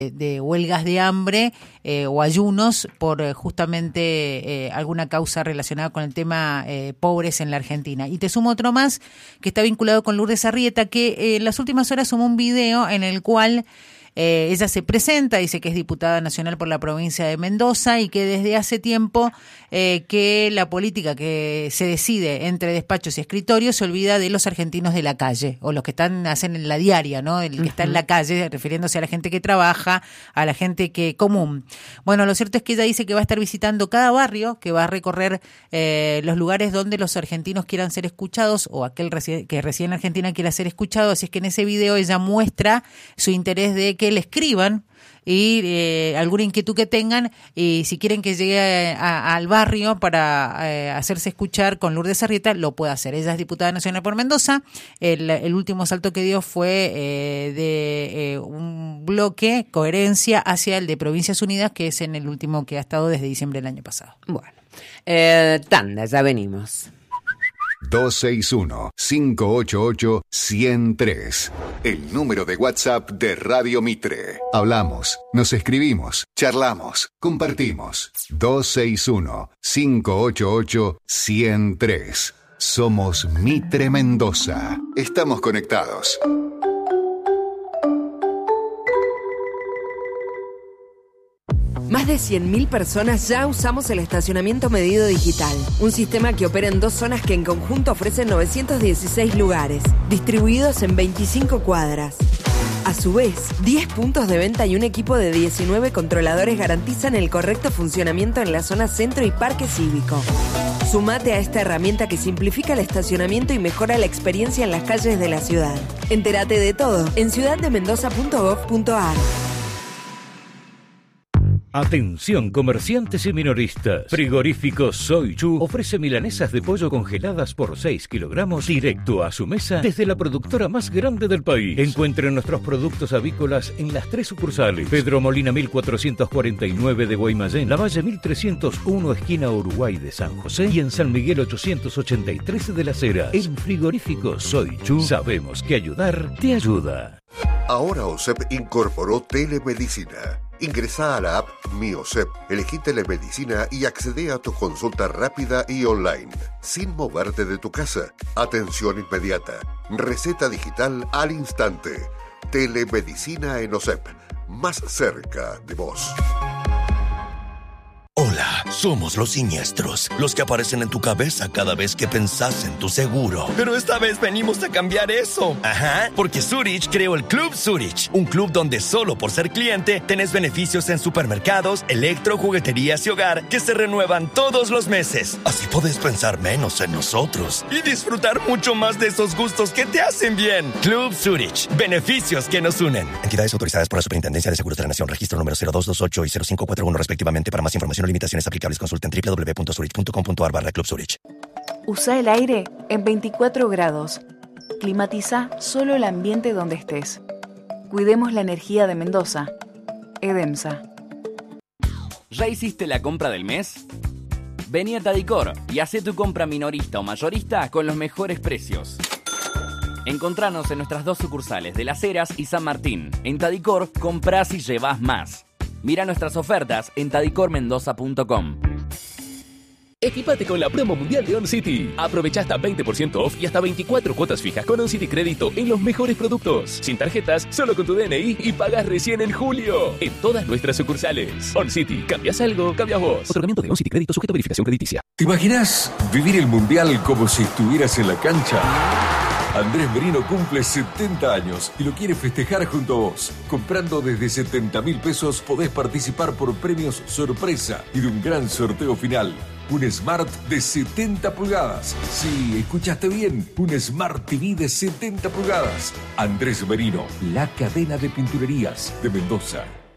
de huelgas de hambre o ayunos por justamente alguna causa relacionada con el tema pobres en la Argentina. Y te sumo otro más que está vinculado con Lourdes Arrieta, que en las últimas horas sumó un video en el cual ella se presenta, dice que es diputada nacional por la provincia de Mendoza y que desde hace tiempo que la política que se decide entre despachos y escritorios se olvida de los argentinos de la calle, o los que hacen en la diaria, ¿no? El que está en la calle, refiriéndose a la gente que trabaja, a la gente que común. Bueno, lo cierto es que ella dice que va a estar visitando cada barrio, que va a recorrer los lugares donde los argentinos quieran ser escuchados, o aquel que reside en Argentina quiera ser escuchado. Así es que en ese video ella muestra su interés de que le escriban y alguna inquietud que tengan, y si quieren que llegue al barrio para hacerse escuchar con Lourdes Arrieta, lo puede hacer. Ella es diputada nacional por Mendoza. El último salto que dio fue de un bloque, Coherencia, hacia el de Provincias Unidas, que es en el último que ha estado desde diciembre del año pasado. Bueno, tanda, ya venimos. 261-588-103. El número de WhatsApp de Radio Mitre. Hablamos, nos escribimos, charlamos, compartimos. 261-588-103. Somos Mitre Mendoza. Estamos conectados. Más de 100.000 personas ya usamos el estacionamiento medido digital, un sistema que opera en 2 zonas que en conjunto ofrecen 916 lugares, distribuidos en 25 cuadras. A su vez, 10 puntos de venta y un equipo de 19 controladores garantizan el correcto funcionamiento en la zona centro y parque cívico. Sumate a esta herramienta que simplifica el estacionamiento y mejora la experiencia en las calles de la ciudad. Entérate de todo en ciudaddemendoza.gov.ar. Atención comerciantes y minoristas. Frigorífico Soy Chu ofrece milanesas de pollo congeladas por 6 kilogramos directo a su mesa desde la productora más grande del país. Encuentren nuestros productos avícolas en las 3 sucursales: Pedro Molina 1449 de Guaymallén, Lavalle 1301 esquina Uruguay de San José y en San Miguel 883 de Las Heras. En Frigorífico Soy Chu sabemos que ayudar te ayuda. Ahora OSEP incorporó telemedicina. Ingresá a la app Mi OSEP, elegí telemedicina y accede a tu consulta rápida y online, sin moverte de tu casa. Atención inmediata, receta digital al instante. Telemedicina en OSEP, más cerca de vos. Hola, somos los siniestros, los que aparecen en tu cabeza cada vez que pensás en tu seguro. Pero esta vez venimos a cambiar eso. Ajá, porque Zurich creó el Club Zurich, un club donde solo por ser cliente tenés beneficios en supermercados, electro, jugueterías y hogar que se renuevan todos los meses. Así podés pensar menos en nosotros y disfrutar mucho más de esos gustos que te hacen bien. Club Zurich, beneficios que nos unen. Entidades autorizadas por la Superintendencia de Seguros de la Nación, registro número 0228 y 0541 respectivamente. Para más información o limitaciones aplicables, consulten www.zurich.com.ar/Club Zurich. Usa el aire en 24 grados. Climatiza solo el ambiente donde estés. Cuidemos la energía de Mendoza. EDEMSA. ¿Ya hiciste la compra del mes? Vení a Tadicor y hacé tu compra minorista o mayorista con los mejores precios. Encontranos en nuestras 2 sucursales de Las Heras y San Martín. En Tadicor, comprás y llevás más. Mira nuestras ofertas en tadicormendoza.com. Equipate con la promo mundial de OnCity. Aprovecha hasta 20% off y hasta 24 cuotas fijas con OnCity Crédito en los mejores productos. Sin tarjetas, solo con tu DNI y pagas recién en julio. En todas nuestras sucursales. OnCity, cambias algo, cambias vos. Otorgamiento de OnCity Crédito sujeto a verificación crediticia. ¿Te imaginas vivir el mundial como si estuvieras en la cancha? Andrés Merino cumple 70 años y lo quiere festejar junto a vos. Comprando desde 70.000 pesos podés participar por premios sorpresa y de un gran sorteo final. Un Smart de 70 pulgadas. Sí, escuchaste bien. Un Smart TV de 70 pulgadas. Andrés Merino, la cadena de pinturerías de Mendoza.